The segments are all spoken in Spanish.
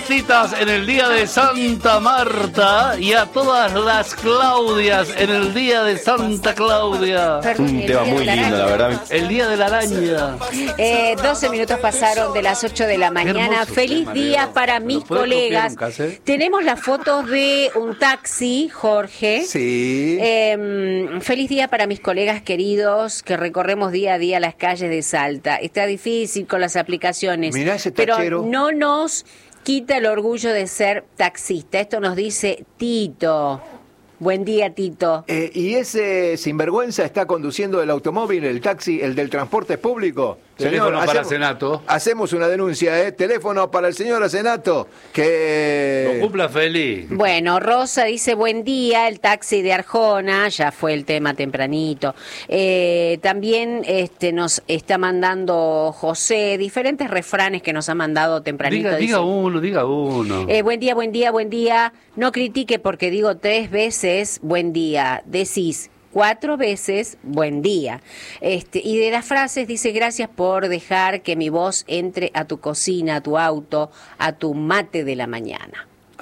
Martitas en el día de Santa Marta y a todas las Claudias en el día de Santa Claudia. Un tema muy lindo, la verdad. El día de la araña. 12 minutos pasaron de las 8 de la mañana. Hermoso Feliz tema, día Leo. para ¿Lo mis puede colegas. copiar un cassette? Tenemos las fotos de un taxi, Jorge. Sí. Feliz día para mis colegas queridos que recorremos día a día las calles de Salta. Está difícil con las aplicaciones, Mirá ese pero tachero. no nos quita el orgullo de ser taxista. Esto nos dice Tito. Buen día, Tito. ¿Y ese sinvergüenza está conduciendo el automóvil, el taxi, el del transporte público? Teléfono para Senato. Hacemos una denuncia, ¿eh? Teléfono para el señor Senato, que... Lo cumpla feliz. Bueno, Rosa dice buen día, el taxi de Arjona, ya fue el tema tempranito. También nos está mandando José diferentes refranes que nos ha mandado tempranito. Diga uno. Buen día, buen día, buen día. No critique porque digo 3 veces buen día. Decís 4 veces buen día. Y de las frases dice gracias por dejar que mi voz entre a tu cocina, a tu auto, a tu mate de la mañana.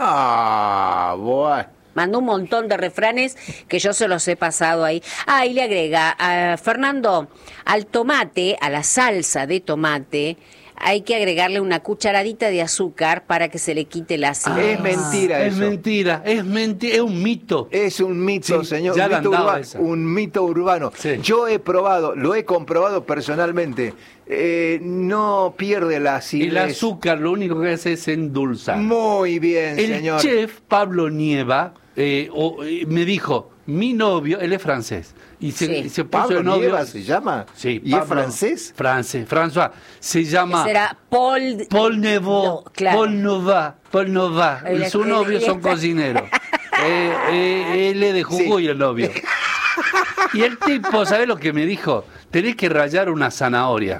Bueno. Mandó un montón de refranes que yo se los he pasado ahí. Y le agrega, Fernando, al tomate, a la salsa de tomate, hay que agregarle una cucharadita de azúcar para que se le quite la acidez. Es mentira Es eso. mentira, es un mito. Es un mito, Sí, señor. ya Un la mito, andaba esa. un mito urbano. Sí. Yo he probado, lo he comprobado personalmente. No pierde la acidez. El azúcar lo único que hace es endulzar. Muy bien, El señor. chef Pablo Nieva me dijo, mi novio, él es francés, y se puso Pablo de novio. Nieva se llama. Sí, ¿Y Pablo, es francés? François. Se llama Será Paul Neveu, No, claro. Paul Nova. Él Y su es- novio él son está- cocineros. Él es de Jujuy, Sí. el novio. Y el tipo, ¿sabés lo que me dijo? Tenés que rallar una zanahoria.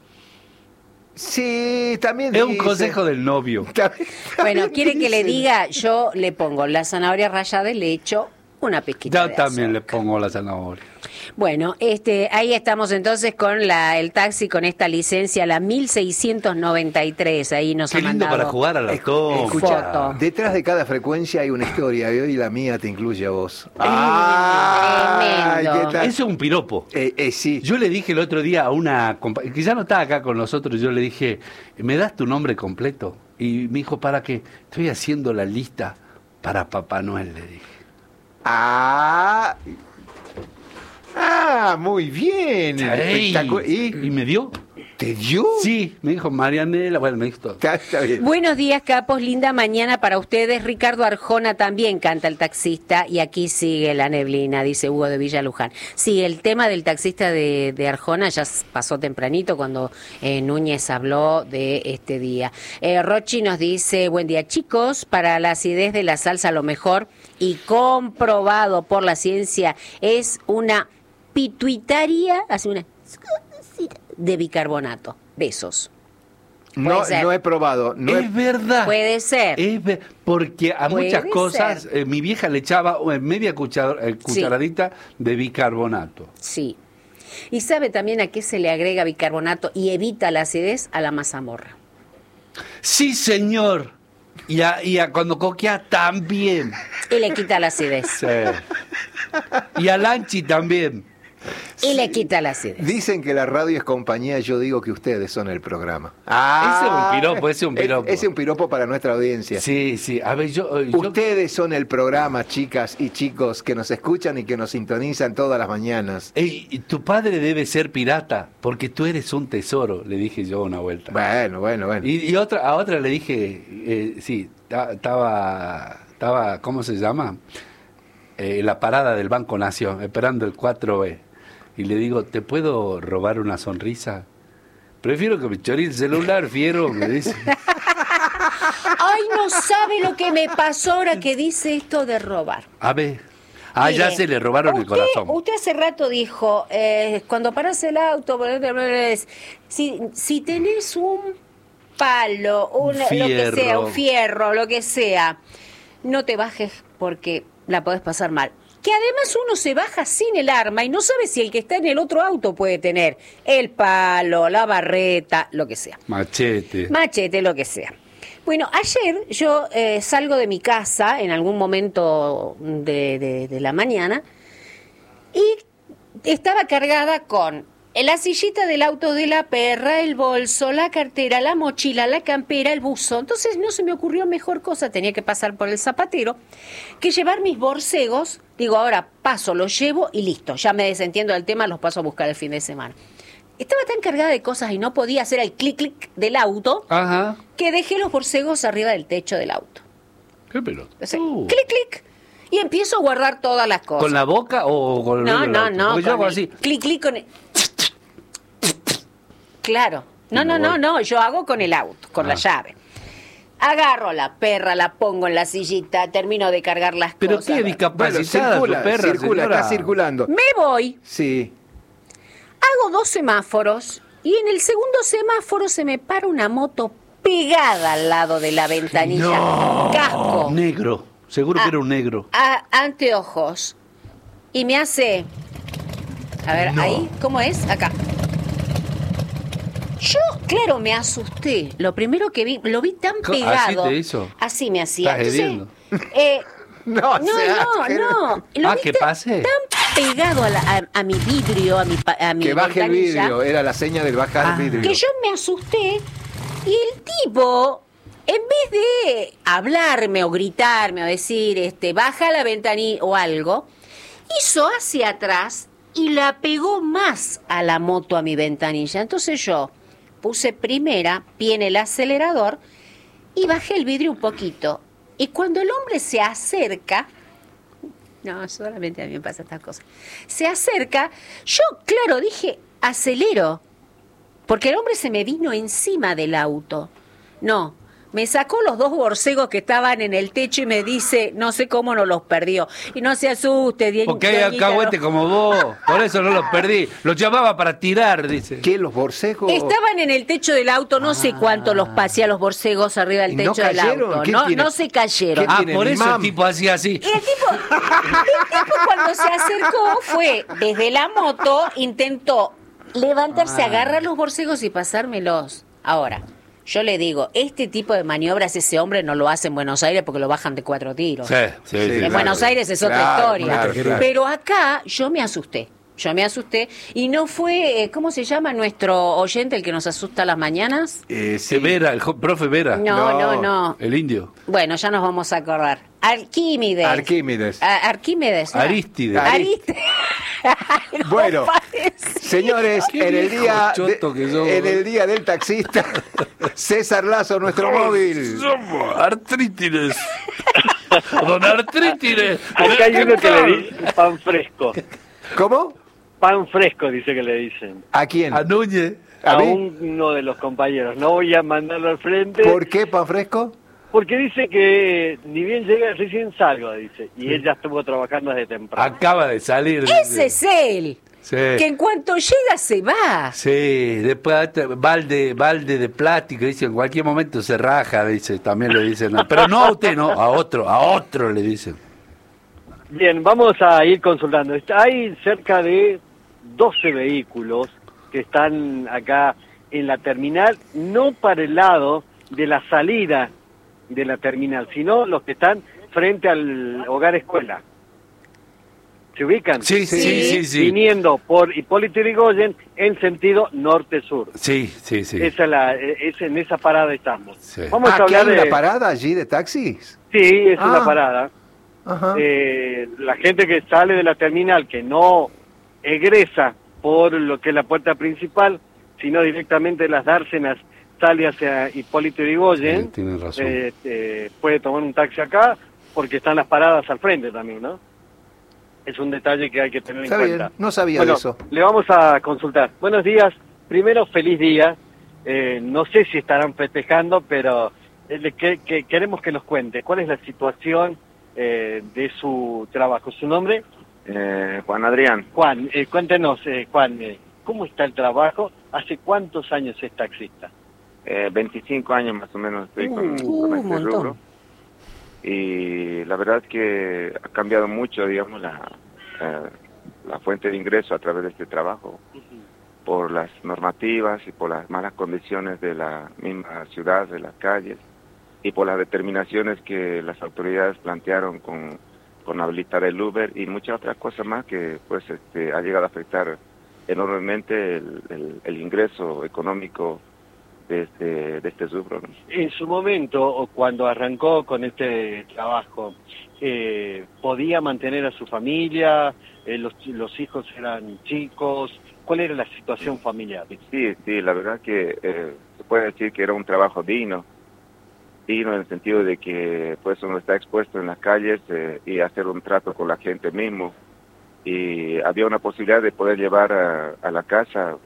Sí, también Es un dice- consejo del novio. Bueno, quiere que le dicen. diga, yo le pongo la zanahoria rallada y le echo una pizquita Yo de también le azúcar. pongo la zanahoria. Bueno, ahí estamos entonces con el taxi con esta licencia, la 1693. Ahí nos Qué ha lindo mandado. para jugar a la toma. Escucha, Foto. detrás de cada frecuencia hay una historia y hoy la mía te incluye a vos. Tremendo. ¿Qué tal? Eso es un piropo. Sí. Yo le dije el otro día a una compañera, que ya no está acá con nosotros, yo le dije, ¿me das tu nombre completo? Y me dijo, ¿para qué? Estoy haciendo la lista para Papá Noel, le dije. Muy bien. Ey, ¿Y me dio? ¿Te dio? Sí, me dijo Marianela, bueno, me dijo todo. Está bien. Buenos días, capos, linda mañana para ustedes. Ricardo Arjona también canta el taxista y aquí sigue la neblina, dice Hugo de Villa Luján. Sí, el tema del taxista de Arjona ya pasó tempranito cuando Núñez habló de este día. Rochi nos dice, buen día chicos, para la acidez de la salsa lo mejor y comprobado por la ciencia es una pituitaria, hace una de bicarbonato. Besos. No, Puede ser. no he probado. No Es verdad. Puede ser. Porque a Puede muchas cosas ser. mi vieja le echaba media cucharadita de bicarbonato. Sí. ¿Y sabe también a qué se le agrega bicarbonato y evita la acidez? A la mazamorra. Sí, señor. Y a cuando coquea también. Y le quita la acidez. Sí. Y a Lanchi también. Y le quita la acidez. Dicen que la radio es compañía, yo digo que ustedes son el programa. Ese es un piropo, ese es un piropo. Ese es un piropo para nuestra audiencia. Sí, sí. A ver, yo Ustedes son el programa, chicas y chicos, que nos escuchan y que nos sintonizan todas las mañanas. Ey, tu padre debe ser pirata, porque tú eres un tesoro, le dije yo una vuelta. Bueno. Y a otra le dije, sí, estaba, ¿cómo se llama? La parada del Banco Nación, esperando el 4B. Y le digo, ¿te puedo robar una sonrisa? Prefiero que me chore el celular, fiero, me dice. Ay, no sabe lo que me pasó ahora que dice esto de robar. A ver. Ya Mire, se le robaron el corazón. Usted hace rato dijo, cuando paras el auto, si tenés un palo, lo que Fierro. sea, un fierro, lo que sea, no te bajes porque la podés pasar mal. Que además uno se baja sin el arma y no sabe si el que está en el otro auto puede tener el palo, la barreta, lo que sea. Machete. Machete, lo que sea. Bueno, ayer yo salgo de mi casa en algún momento de la mañana y estaba cargada con la sillita del auto de la perra, el bolso, la cartera, la mochila, la campera, el buzo. Entonces no se me ocurrió mejor cosa, tenía que pasar por el zapatero, que llevar mis borcegos. Digo, ahora paso, los llevo y listo. Ya me desentiendo del tema, los paso a buscar el fin de semana. Estaba tan cargada de cosas y no podía hacer el clic-clic del auto, Ajá. que dejé los borcegos arriba del techo del auto. ¿Qué pelota? Entonces, clic-clic. Y empiezo a guardar todas las cosas. ¿Con la boca o con el No, dedo del auto? no. Porque yo hago con el así. clic con el... Claro. No. Yo hago con el auto, con la llave. Agarro la perra, la pongo en la sillita, termino de cargar las Pero cosas. qué discapacitada su perra, circula, señora. está circulando. Me voy, Sí. hago 2 semáforos y en el segundo semáforo se me para una moto pegada al lado de la ventanilla. No. Casco. Negro. Seguro que era un negro. Anteojos. Y me hace... A ver, ahí, ¿cómo es? Acá. Yo, claro, me asusté. Lo primero que vi, lo vi tan pegado. ¿Así te hizo? Así me hacía. Estás Entonces, hediendo. No. Lo vi ¿qué tan, pase? tan pegado a mi vidrio, a mi Que baje el ventanilla, vidrio, era la seña del bajar el vidrio. que yo me asusté y el tipo, en vez de hablarme o gritarme o decir, baja la ventanilla o algo, hizo hacia atrás y la pegó más a la moto, a mi ventanilla. Entonces yo puse primera, pie en el acelerador y bajé el vidrio un poquito. Y cuando el hombre se acerca, no, solamente a mí me pasa estas cosas, se acerca, yo, claro, dije, acelero, porque el hombre se me vino encima del auto. No, me sacó los 2 borcegos que estaban en el techo y me dice, no sé cómo no los perdió. Y no se asuste, Porque hay alcahuete como vos. Por eso no los perdí. Los llamaba para tirar, dice. ¿Qué, los borcegos? Estaban en el techo del auto, no sé cuánto los pasé a los borcegos arriba del ¿Y no techo del cayeron? auto. ¿Qué No, tiene? no se cayeron. ¿Qué Ah, tiene por el eso el imán? tipo hacía así. Y el tipo cuando se acercó fue desde la moto, intentó levantarse, agarrar los borcegos y pasármelos. Ahora, yo le digo, este tipo de maniobras ese hombre no lo hace en Buenos Aires porque lo bajan de 4 tiros. Sí, En claro. Buenos Aires es otra Claro, historia. claro. Pero acá yo me asusté. Y no fue, ¿cómo se llama nuestro oyente el que nos asusta a las mañanas? Sí. Vera, profe Vera. No. El indio. Bueno, ya nos vamos a acordar. Arquímedes. Arquímedes. Arquímedes. ¿no? Aristides. Algo Bueno, parece. señores, Qué en el viejo día choto que sos, en boludo. el día del taxista, César Lazo, nuestro móvil. Somos Artrítides. Don Artrítides. Acá hay uno que le dice pan fresco. ¿Cómo? Pan fresco dice que le dicen. ¿A quién? A Núñez. ¿A A mí? uno de los compañeros. No voy a mandarlo al frente. ¿Por qué pan fresco? Porque dice que ni bien llega, recién salgo, dice. Y él ya estuvo trabajando desde temprano. Acaba de salir. Ese es él. Sí. Que en cuanto llega se va. Sí, después balde de plástico, dice, en cualquier momento se raja, dice, también le dicen. Pero no a usted, no, a otro le dicen. Bien, vamos a ir consultando. Hay cerca de 12 vehículos que están acá en la terminal, no para el lado de la salida de la terminal, sino los que están frente al hogar escuela. ¿Se ubican? Sí. Viniendo por Hipólito Yrigoyen en sentido norte-sur. Sí. En esa parada estamos. Sí. Vamos a ¿Que hablar hay de... una parada allí de taxis? Sí, es Ah. una parada. Ajá. La gente que sale de la terminal, que no egresa por lo que es la puerta principal, sino directamente de las dársenas, sale hacia Hipólito Yrigoyen, Sí, tiene razón. puede tomar un taxi acá, porque están las paradas al frente también, ¿no? Es un detalle que hay que tener Está en bien, cuenta. no sabía Bueno, de eso. le vamos a consultar. Buenos días. Primero, feliz día. No sé si estarán festejando, pero queremos que nos cuente cuál es la situación de su trabajo. ¿Su nombre? Juan Adrián, Juan, cuéntenos, Juan, ¿cómo está el trabajo? ¿Hace cuántos años es taxista? 25 años más o menos estoy con un este montón. rubro. Y la verdad es que ha cambiado mucho, digamos, la fuente de ingreso a través de este trabajo, por las normativas y por las malas condiciones de la misma ciudad, de las calles, y por las determinaciones que las autoridades plantearon con habilitar el Uber y muchas otras cosas más que pues ha llegado a afectar enormemente el ingreso económico de este rubro, ¿no? En su momento, cuando arrancó con este trabajo, ¿podía mantener a su familia? Los hijos eran chicos. ¿Cuál era la situación familiar? Sí, la verdad que se puede decir que era un trabajo digno en el sentido de que pues uno está expuesto en las calles y hacer un trato con la gente mismo, y había una posibilidad de poder llevar a la casa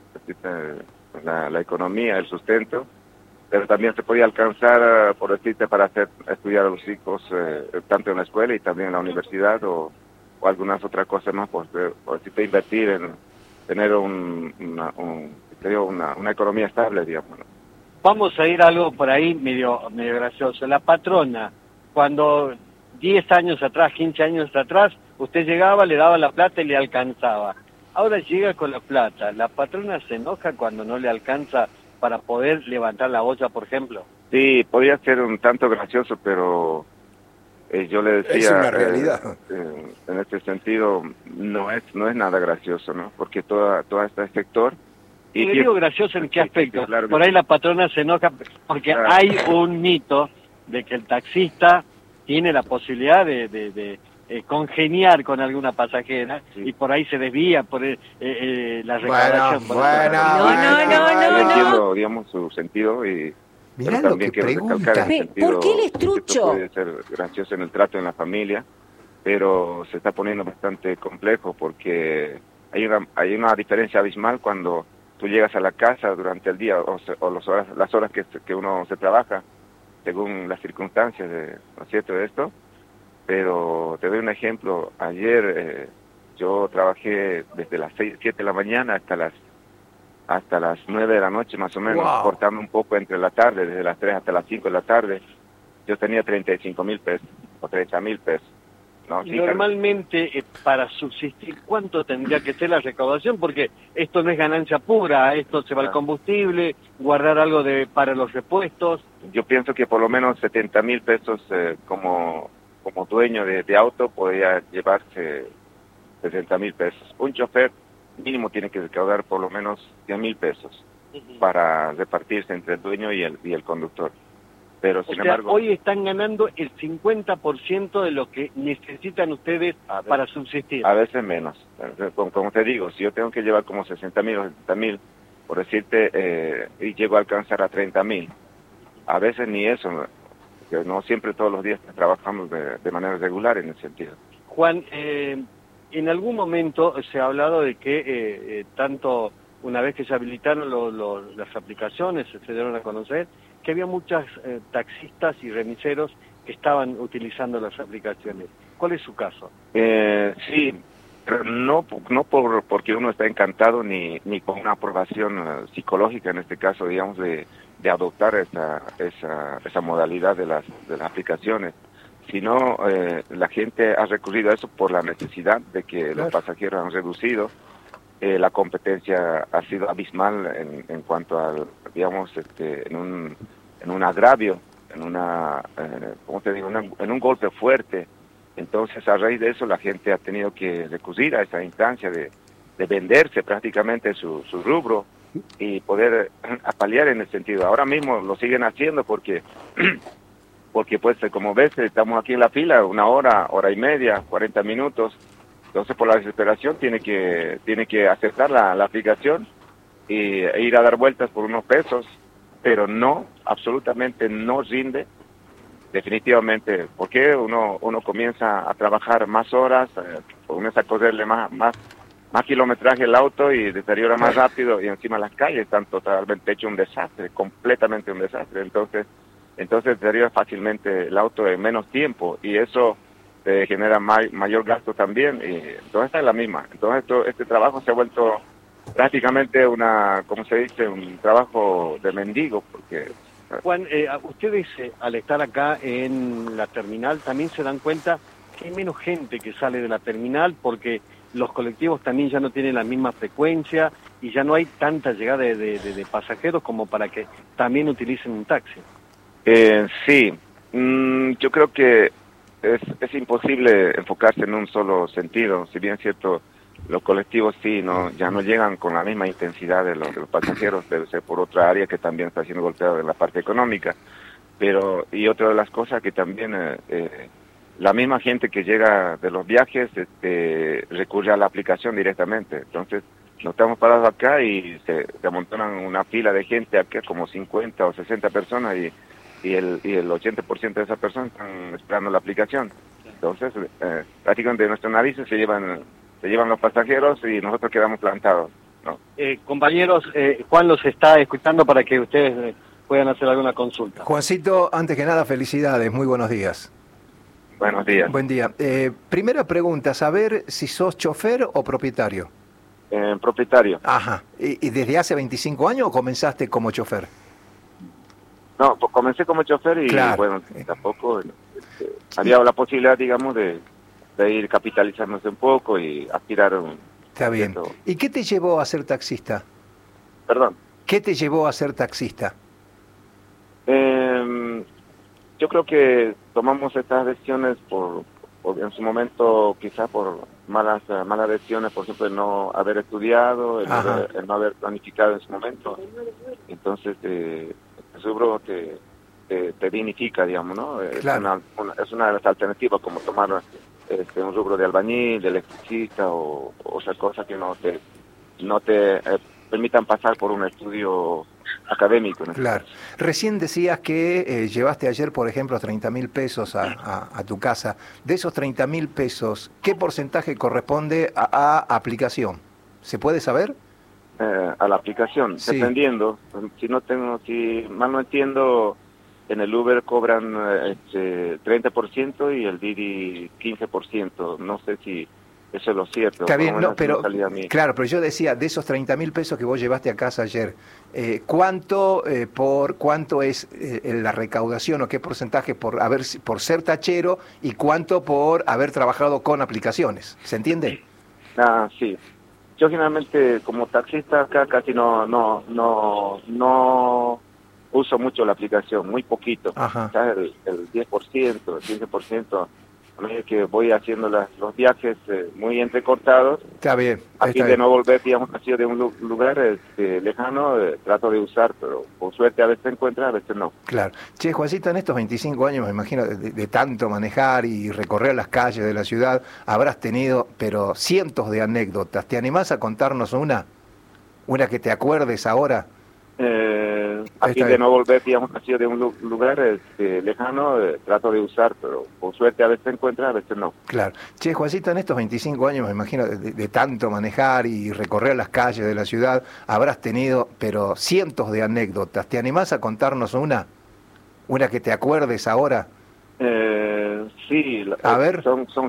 la economía, el sustento, pero también se podía alcanzar, por decirte, para estudiar a los hijos tanto en la escuela y también en la universidad o algunas otras cosas más, por decirte, invertir en tener una economía estable, digamos, ¿no? Vamos a ir a algo por ahí medio gracioso. La patrona, cuando 10 años atrás, 15 años atrás, usted llegaba, le daba la plata y le alcanzaba. Ahora llega con la plata. ¿La patrona se enoja cuando no le alcanza para poder levantar la olla, por ejemplo? Sí, podría ser un tanto gracioso, pero yo le decía... Es una realidad. En este sentido, no es nada gracioso, ¿no? Porque todo este sector... Y le digo gracioso en qué aspecto. Sí, claro, por ahí la patrona se enoja porque claro, hay un mito de que el taxista tiene la posibilidad de congeniar con alguna pasajera, sí, y por ahí se desvía por la recaudación. No. Entiendo, digamos, su sentido y mirá pero lo que también quiero pregunta. recalcar en el sentido ¿Por qué el estrucho? puede ser gracioso en el trato en la familia, pero se está poniendo bastante complejo porque hay una diferencia abismal cuando tú llegas a la casa durante el día o las horas que uno se trabaja, según las circunstancias, ¿no es cierto?, de esto. Pero te doy un ejemplo. Ayer yo trabajé desde las 7 de la mañana hasta las 9 de la noche más o menos, wow, cortando un poco entre la tarde, desde las 3 hasta las 5 de la tarde. Yo tenía 35.000 pesos o 30.000 pesos. ¿No? Y normalmente, para subsistir, ¿cuánto tendría que ser la recaudación? Porque esto no es ganancia pura, esto se va al combustible, guardar algo para los repuestos. Yo pienso que por lo menos 70.000 pesos como dueño de auto podría llevarse 60.000 pesos. Un chofer mínimo tiene que recaudar por lo menos 100.000 pesos para repartirse entre el dueño y el conductor. Pero sin embargo, hoy están ganando el 50% de lo que necesitan ustedes para subsistir. A veces menos. Como te digo, si yo tengo que llevar como 60.000 o 70.000, por decirte, y llego a alcanzar a 30.000, a veces ni eso, que no siempre todos los días trabajamos de manera regular en ese sentido. Juan, en algún momento se ha hablado de que tanto una vez que se habilitaron las aplicaciones, se dieron a conocer, que había muchas taxistas y remiseros que estaban utilizando las aplicaciones. ¿Cuál es su caso? Sí, pero no porque uno está encantado ni con una aprobación psicológica, en este caso, digamos, de adoptar esa modalidad de las aplicaciones, sino la gente ha recurrido a eso por la necesidad de que los pasajeros han reducido. La competencia ha sido abismal en cuanto al, digamos, en un agravio, ¿cómo te digo? En un golpe fuerte. Entonces, a raíz de eso, la gente ha tenido que recurrir a esa instancia de venderse prácticamente su rubro y poder apalear en el sentido. Ahora mismo lo siguen haciendo porque pues, como ves, estamos aquí en la fila 1 hora, hora y media, 40 minutos. Entonces, por la desesperación, tiene que aceptar la aplicación e ir a dar vueltas por unos pesos, pero absolutamente no rinde, definitivamente, porque uno comienza a trabajar más horas, comienza a correrle más kilometraje el auto y deteriora más rápido, y encima las calles están totalmente hecho un desastre, completamente un desastre. Entonces deteriora fácilmente el auto en menos tiempo, y eso genera mayor gasto también, y entonces está en la misma. Entonces este trabajo se ha vuelto prácticamente ¿cómo se dice? Un trabajo de mendigo, porque... Juan, ustedes al estar acá en la terminal también se dan cuenta que hay menos gente que sale de la terminal porque los colectivos también ya no tienen la misma frecuencia y ya no hay tanta llegada de pasajeros como para que también utilicen un taxi. Sí, Yo creo que es imposible enfocarse en un solo sentido. Si bien es cierto, los colectivos sí, ya no llegan con la misma intensidad de los pasajeros, debe ser por otra área que también está siendo golpeada en la parte económica. Pero, y otra de las cosas que también, la misma gente que llega de los viajes recurre a la aplicación directamente. Entonces, nos estamos parados acá y se amontonan una fila de gente acá, como 50 o 60 personas, y el 80% de esas personas están esperando la aplicación. Entonces, prácticamente de nuestras narices se llevan los pasajeros y nosotros quedamos plantados, ¿no? Compañeros, Juan los está escuchando para que ustedes puedan hacer alguna consulta. Juancito, antes que nada, felicidades, muy buenos días. Buenos días. Buen día. Primera pregunta, saber si sos chofer o propietario. Propietario. Ajá. ¿Y desde hace 25 años o comenzaste como chofer? No, pues comencé como chofer y claro. Bueno, tampoco había la posibilidad, digamos, de ir capitalizándose un poco y aspirar a un... Está bien. ¿Y qué te llevó a ser taxista? Perdón. ¿Qué te llevó a ser taxista? Yo creo que tomamos estas decisiones por en su momento, quizás por malas decisiones, por ejemplo, el no haber estudiado, el no haber planificado en su momento. Entonces, el rubro te dignifica, digamos, ¿no? Claro. Es una de las alternativas, como tomar un rubro de albañil, de electricista o otra cosa que no te permitan pasar por un estudio académico, ¿no? Claro. Recién decías que llevaste ayer, por ejemplo, 30.000 pesos a tu casa. De esos 30.000 pesos, ¿qué porcentaje corresponde a aplicación? ¿Se puede saber? A la aplicación, sí. Dependiendo. Si mal no entiendo, en el Uber cobran 30% y el Didi 15%. No sé si eso es lo cierto. Está bien, no, pero claro, pero yo decía, de esos 30.000 pesos que vos llevaste a casa ayer, ¿cuánto es la recaudación o qué porcentaje por ser tachero y cuánto por haber trabajado con aplicaciones? ¿Se entiende? Sí. Yo generalmente como taxista acá casi no uso mucho la aplicación, muy poquito. Quizás el 10%, el 15%. A medida que voy haciendo los viajes muy entrecortados, está bien, así de no volver, digamos, así de un lugar lejano, trato de usar, pero por suerte a veces encuentra, a veces no. Claro. Che, Juancito, en estos 25 años, me imagino, de tanto manejar y recorrer las calles de la ciudad, habrás tenido, pero cientos de anécdotas. ¿Te animás a contarnos una? ¿Una que te acuerdes ahora? Así de no volver, digamos, así de un lugar lejano, trato de usar, pero por suerte a veces encuentra, a veces no. Claro. Che, Juancito, en estos 25 años, me imagino, de tanto manejar y recorrer las calles de la ciudad, habrás tenido, pero cientos de anécdotas. ¿Te animás a contarnos una? ¿Una que te acuerdes ahora? Sí. A ver. Son